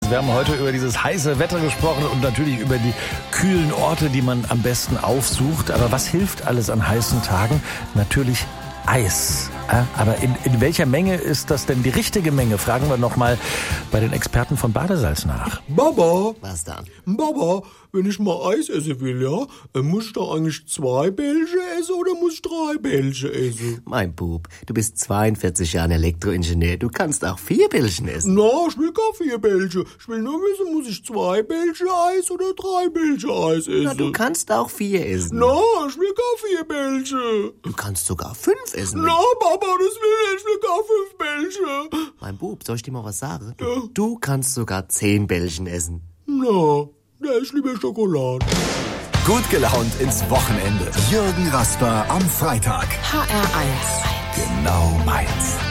Wir haben heute über dieses heiße Wetter gesprochen und natürlich über die kühlen Orte, die man am besten aufsucht. Aber was hilft alles an heißen Tagen? Natürlich Eis. Aber in welcher Menge ist das denn die richtige Menge? Fragen wir nochmal bei den Experten von Badesalz nach. Baba, Was dann? Baba, wenn ich mal Eis essen will, ja, muss ich da eigentlich 2 Bälche essen oder muss ich 3 Bälche essen? Mein Bub, du bist 42 Jahre Elektroingenieur. Du kannst auch 4 Bällchen essen. Na, ich will gar 4 Bälche. Ich will nur wissen, muss ich 2 Bälche Eis oder 3 Bälche Eis essen? Na, du kannst auch 4 essen. Na, ich will gar 4 Bälche. Du kannst sogar 5 essen. Na, Papa, das will ich will gar 5 Bälche. Mein Bub, soll ich dir mal was sagen? Du kannst sogar 10 Bällchen essen. Na, ich liebe Schokolade. Gut gelaunt ins Wochenende. Jürgen Rasper am Freitag. HR1. Genau meins.